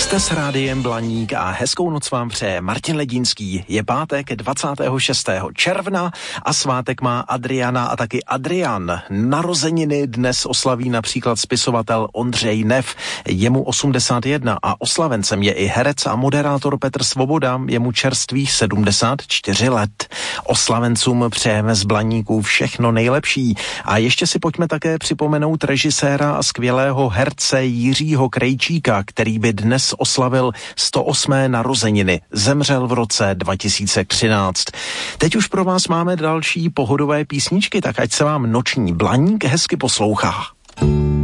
Jste s Rádiem Blaník a hezkou noc vám přeje Martin Ledínský. Je pátek 26. června a svátek má Adriana a taky Adrian. Narozeniny dnes oslaví například spisovatel Ondřej Neff, jemu 81 a oslavencem je i herec a moderátor Petr Svoboda, jemu čerstvých 74 let. Oslavencům přejeme z Blaníků všechno nejlepší a ještě si pojďme také připomenout režiséra a skvělého herce Jiřího Krejčíka, který by dnes oslavil 108. narozeniny. Zemřel v roce 2013. Teď už pro vás máme další pohodové písničky, tak ať se vám noční Blaník hezky poslouchá.